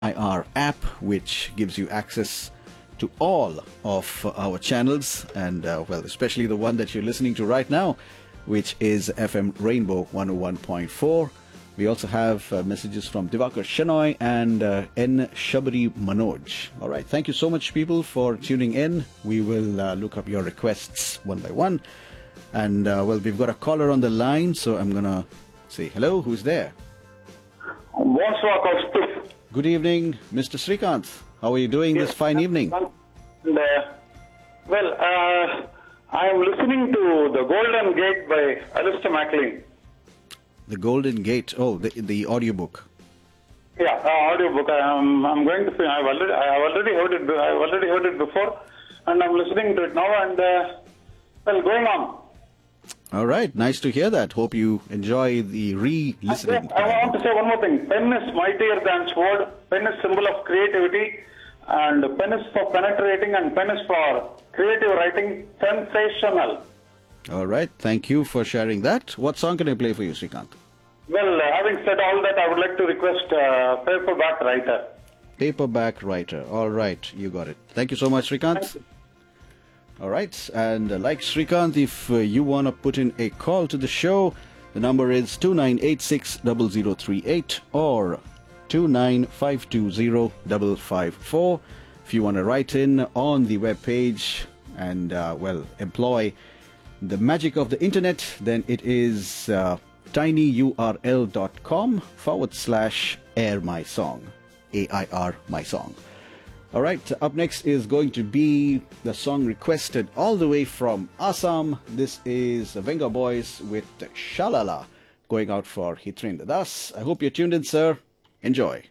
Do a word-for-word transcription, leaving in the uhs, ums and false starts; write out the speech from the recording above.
I R app, which gives you access to all of our channels, and uh, well, especially the one that you're listening to right now, which is F M Rainbow one oh one point four. We also have uh, messages from Divakar Shenoy and uh, N. Shabari Manoj. All right, thank you so much, people, for tuning in. We will uh, look up your requests one by one. And, uh, well, we've got a caller on the line, so I'm going to say hello. Who's there? Bonsoir, Kaustubh. Good evening, Mister Srikanth. How are you doing yes, this fine evening? And, uh, well, uh, I am listening to The Golden Gate by Alistair MacLean. The Golden Gate. Oh, the the audiobook. Yeah, uh, audiobook. I'm I'm going to. I've already I've already heard it. I've already heard it before, and I'm listening to it now. And uh, well, going on. All right, nice to hear that. Hope you enjoy the re-listening. Yes, I want to say one more thing. Pen is mightier than sword. Pen is symbol of creativity, and pen is for penetrating, and pen is for creative writing. Sensational. All right, thank you for sharing that. What song can I play for you, Srikanth? Well, uh, having said all that, I would like to request uh, Paperback Writer. Paperback Writer. All right, you got it. Thank you so much, Srikanth. All right, and uh, like Srikanth, if uh, you want to put in a call to the show, the number is two nine eight six zero zero three eight or two nine five two zero five five four. If you want to write in on the web page and, uh, well, employ the magic of the internet, then it is uh, tinyurl.com forward slash air my song. A I R my song. All right, up next is going to be the song requested all the way from Assam. This is the Venga Boys with Shalala, going out for Hitendra Das. I hope you're tuned in, sir. Enjoy.